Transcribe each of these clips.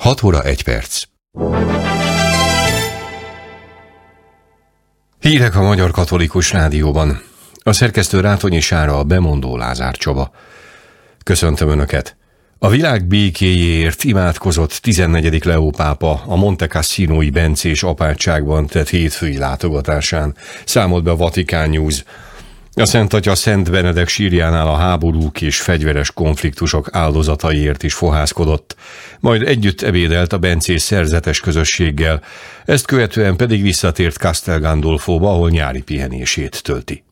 6 óra 1 perc. Hírek a Magyar Katolikus Rádióban. A szerkesztő Rátonyi Sára, a bemondó Lázár Csaba. Köszöntöm Önöket! A világ békéjéért imádkozott 14. Leó pápa a Monte Cassinói bencés apátságban tett hétfői látogatásán, számolt be a Vatikán News. A Szent Atya Szent Benedek sírjánál a háborúk és fegyveres konfliktusok áldozataiért is fohászkodott, majd együtt ebédelt a bencés szerzetes közösséggel, ezt követően pedig visszatért Castel Gandolfóba, ahol nyári pihenését tölti.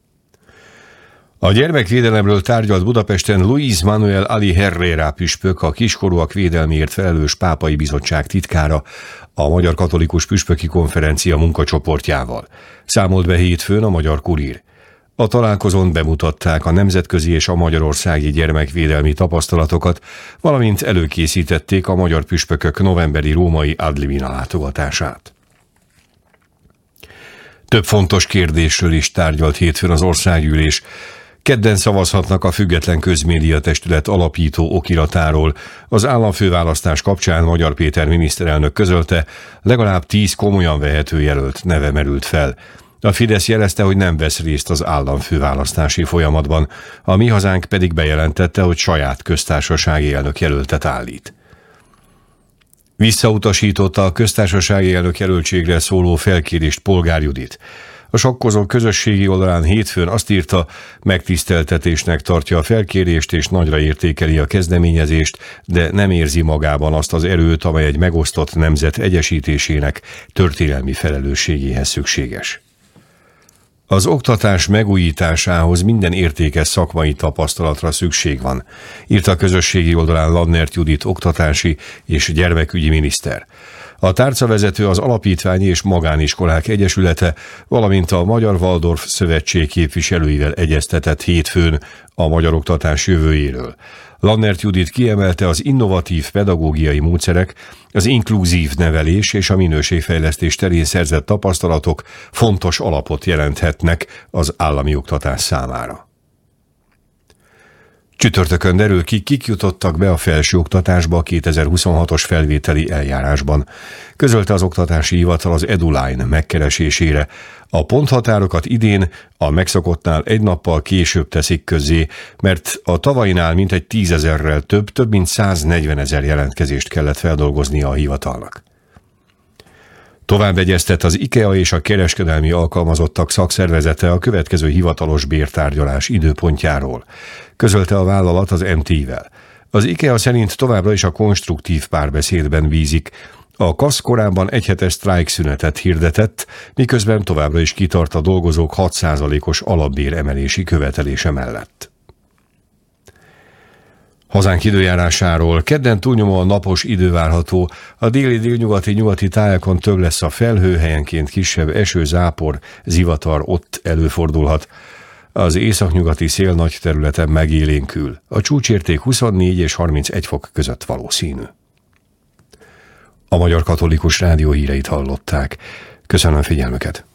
A gyermekvédelemről tárgyalt Budapesten Luis Manuel Ali Herrera püspök, a kiskorúak védelméért felelős pápai bizottság titkára, a Magyar Katolikus Püspöki Konferencia munkacsoportjával. Számolt be hétfőn a Magyar Kurír. A találkozón bemutatták a nemzetközi és a magyarországi gyermekvédelmi tapasztalatokat, valamint előkészítették a magyar püspökök novemberi római Ad Limina látogatását. Több fontos kérdésről is tárgyalt hétfőn az országgyűlés. Kedden szavazhatnak a Független Közmédia Testület alapító okiratáról. Az államfőválasztás kapcsán Magyar Péter miniszterelnök közölte, legalább 10 komolyan vehető jelölt neve merült fel. A Fidesz jelezte, hogy nem vesz részt az államfőválasztási folyamatban, a Mi Hazánk pedig bejelentette, hogy saját köztársasági elnök jelöltet állít. Visszautasította a köztársasági elnök jelöltségre szóló felkérést Polgár Judit. A sokkozó közösségi oldalán hétfőn azt írta, megtiszteltetésnek tartja a felkérést és nagyra értékeli a kezdeményezést, de nem érzi magában azt az erőt, amely egy megosztott nemzet egyesítésének történelmi felelősségéhez szükséges. Az oktatás megújításához minden értékes szakmai tapasztalatra szükség van, írta a közösségi oldalán Lannert Judit oktatási és gyermekügyi miniszter. A tárcavezető az Alapítványi és Magániskolák Egyesülete, valamint a Magyar Waldorf Szövetség képviselőivel egyeztetett hétfőn a magyar oktatás jövőjéről. Lannert Judit kiemelte, az innovatív pedagógiai módszerek, az inkluzív nevelés és a minőségfejlesztés terén szerzett tapasztalatok fontos alapot jelenthetnek az állami oktatás számára. Csütörtökön derül ki, kik jutottak be a felsőoktatásba a 2026-os felvételi eljárásban. Közölte az Oktatási Hivatal az EduLine megkeresésére. A ponthatárokat idén a megszokottnál egy nappal később teszik közzé, mert a tavainál mintegy 10 000-rel több mint 140 000 jelentkezést kellett feldolgoznia a hivatalnak. Tovább egyeztet az IKEA és a kereskedelmi alkalmazottak szakszervezete a következő hivatalos bértárgyalás időpontjáról. Közölte a vállalat az MT-vel. Az IKEA szerint továbbra is a konstruktív párbeszédben bízik. A KASZ korábban egyhetes sztrájkszünetet hirdetett, miközben továbbra is kitart a dolgozók 6%-os alapbér emelési követelése mellett. Hazánk időjárásáról: kedden túlnyomóan napos idő várható, a déli-délnyugati tájakon több lesz a felhő, helyenként kisebb eső, zápor, zivatar ott előfordulhat. Az északnyugati szél nagy területen megélénkül, a csúcsérték 24 és 31 fok között valószínű. A Magyar Katolikus Rádió híreit hallották. Köszönöm figyelmüket!